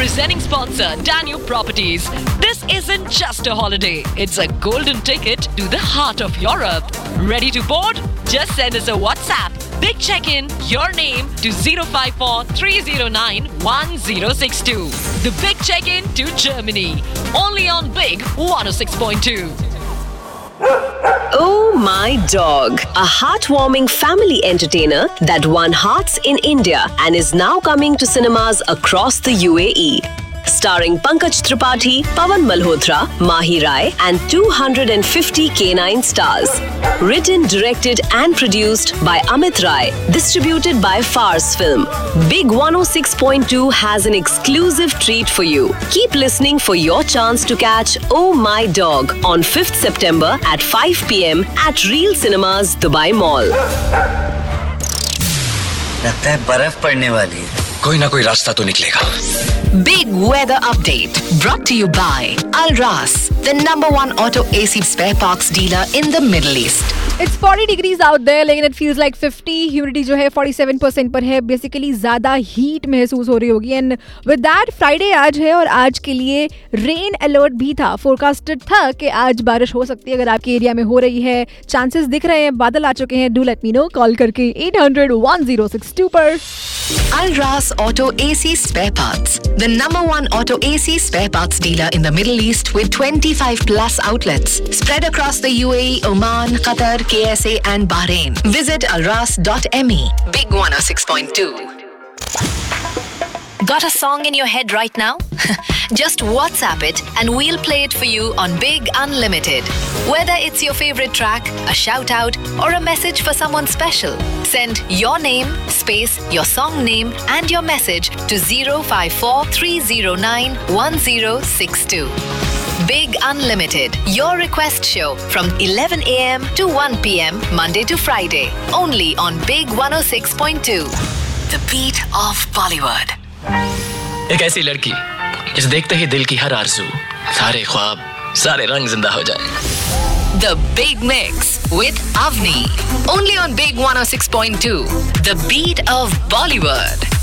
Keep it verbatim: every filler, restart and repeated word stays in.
Presenting sponsor Danube Properties. This isn't just a holiday, it's a golden ticket to the heart of Europe. Ready to board? Just send us a WhatsApp. Big check-in, your name to zero five four three zero nine one zero six two. The big check-in to Germany. Only on Big one oh six point two. Oh My Dog, a heartwarming family entertainer that won hearts in India and is now coming to cinemas across the U A E. Starring Pankaj Tripathi, Pawan Malhotra, Mahi Rai and two hundred fifty canine stars. Written, directed and produced by Amit Rai. Distributed by Fars Film. Big one oh six point two has an exclusive treat for you. Keep listening for your chance to catch Oh My Dog on fifth September at five p.m. at Real Cinemas, Dubai Mall. लगता है बर्फ पड़ने वाली है। कोई ना कोई रास्ता तो निकलेगा। Big weather update brought to you by Al Ras, the number one auto A C spare parts dealer in the Middle East. It's forty degrees out there, लेकिन it feels like fifty. Humidity जो है forty-seven percent पर है. Basically ज़्यादा heat महसूस हो रही होगी. And with that, Friday आज है और आज के लिए rain alert भी था. Forecasted था कि आज बारिश हो सकती है अगर आपके एरिया में हो रही है. Chances दिख रहे हैं, बादल आ चुके हैं. Do let me know. Call करके eight hundred one oh six two पर. Al Ras Auto A C Spare Parts, the number one auto A C spare parts dealer in the Middle East with twenty-five plus outlets spread across the U A E, Oman, Qatar, K S A and Bahrain. Visit alras dot m e. Big one oh six point two. Got a song in your head right now? Just WhatsApp it and we'll play it for you on Big Unlimited. Whether it's your favorite track, a shout out or a message for someone special, send your name, space, your song name and your message to zero five four three zero nine one zero six two. Big Unlimited, your request show from eleven a.m. to one p.m. Monday to Friday. Only on Big one oh six point two. The beat of Bollywood. एक ऐसी लड़की जिसे देखते ही दिल की हर आरज़ू, सारे ख्वाब, सारे रंग जिंदा हो जाए। The Big Mix with Avni. Only on Big one oh six point two. The beat of Bollywood.